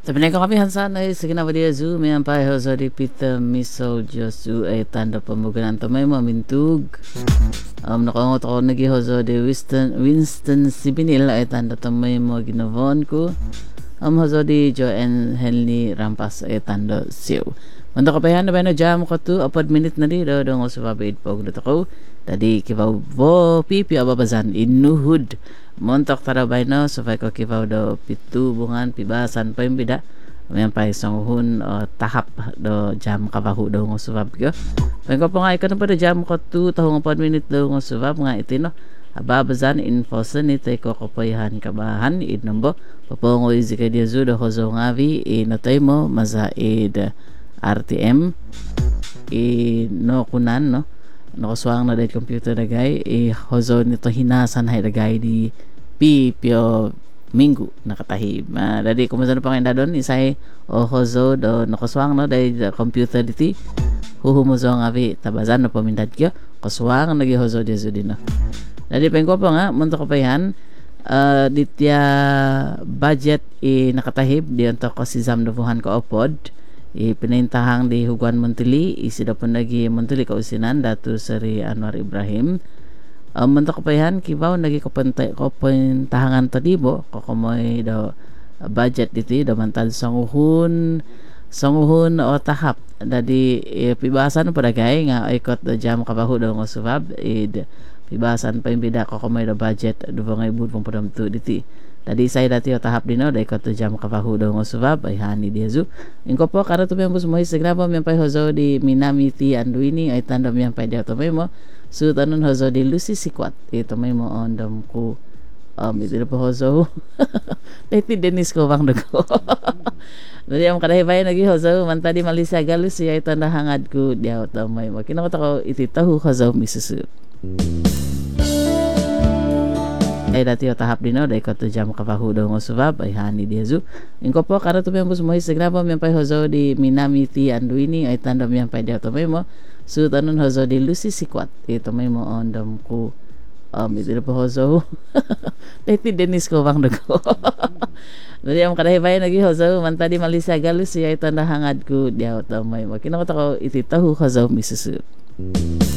Sebenarnya kami Hansan ay sige na dia zu may ampay ho sa di pita miso Josu ay tanda pembukaan tamay mamintug. Nakangot ako nagi ho sa di Winston Sibinil ay tanda tamay mo ginavon ko. Ho sa di Joanne Henley Rampas ay tanda siyo. Manda kapayan na ba na jam ko to apad minute na di do dong sa babid pog dito ko. Tadi kibaw vo pipi ababazan inuhud. Montok tarabay no so fay ko kibaw do pitu bungan pibasan pa yung bida mayan pa isang uhun tahap do jam kabahu do ng subab ko pay ko pa nga ikaw na pa do jam ko 2 tahong 4 minute do ng subab nga itino ababazan info sa ni tay ko kapayahan kabahan idnombo papongo izi kay dia zudo hozo ngavi inatay mo mazaid RTM no kunan no nakaswang na dahil computer na gay hozo nito hinasan hay dagay di pipyo minggu nakatahib dadi kumusta na panginda doon isay o hozo do nakaswang na dahil computer diti huhumuzo nga vi tabazan na pamindad kyo kaswang nagi hozo di zudino dadi pengko pa nga munto ko pa yan ditya budget nakatahib di untuk ko si zamdovuhan ko opod pinintahang di Huguan Montili isida po nagi Montili kausinan datu sari Anwar Ibrahim mentok payan kibaw nagi kapantahangan tadibo kokomoy do budget diti do mantal sanguhun o tahap dadi pibasan pada gay nga ikot do jam kabahu do ngosubab pibasan pa imbida kokomoy do budget do bangay bud pong padam tu diti. Tadi saya dati o tahap dino dai ko to jam kabahu do ngosubab ay hani diazu ingko po kara to membus mo sigrabo men pay hozo di Minamiti Anduini ay tandom yan pay to mo su tanon hozo di Lucy Sikwat ito may mo ondom ko ito po hozo dati Dennis ko bang dago dali am kada hibay nagi hozo man tadi Malisa galus ya ito na hangad ko diaw to may mo kinako ko iti tahu hozo misusu dati o tahap dino dai ko to jam kabahu do ngosubab ay hani diazu ingko po kara to membus mo sigrabo men pay hozo di Minamiti Anduini ay tandom yan pay to may mo su tanon hozo di Lucy Sikwat ito may mo ondom ko ito po hozo dati Dennis ko bang dago dali am kada hibay nagi hozo man tadi Malisa galus ya ito na hangad ko diaw to may mo kinako iti tahu hozo misusu